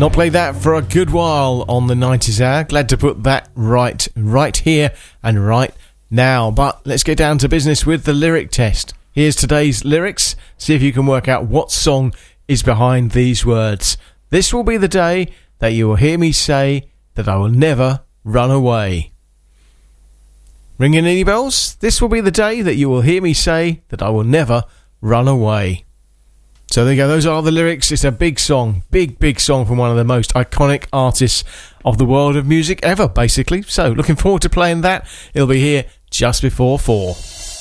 Not played that for a good while on the 90s hour. Glad to put that right here and right now. But let's get down to business with the lyric test. Here's today's lyrics. See if you can work out what song is behind these words. This will be the day that you will hear me say that I will never run away. Ringing any bells? This will be the day that you will hear me say that I will never run away. So there you go, those are the lyrics. It's a big song, big song from one of the most iconic artists of the world of music ever, basically. So looking forward to playing that. It'll be here just before 4.